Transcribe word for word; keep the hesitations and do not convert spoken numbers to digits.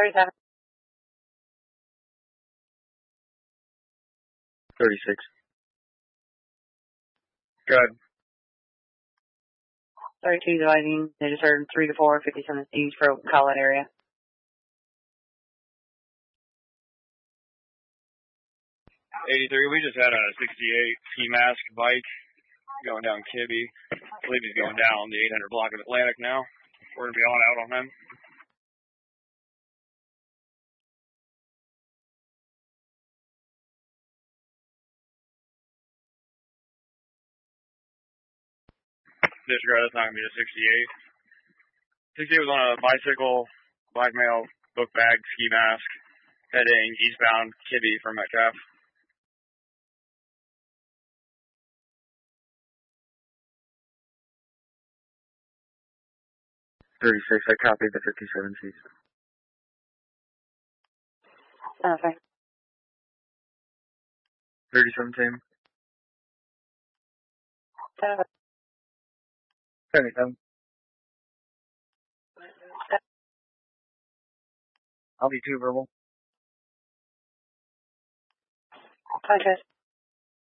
thirty-seven. thirty-six. Good. thirty-two dividing. They just heard three to four, fifty-seven East for open call out area. eighty-three, we just had a sixty-eight ski mask bike going down Kibby. I believe he's going down the eight hundred block of Atlantic now. We're going to be on out on him. Disregard, that's not going to be a sixty-eight. sixty-eight was on a bicycle, black male, book bag, ski mask, heading eastbound Kibby from Metcalf. thirty-six, I copied the fifty-seven Cs. Okay. thirty-seven, same. Seven. seventy-seven. I'll be two verbal. Contest.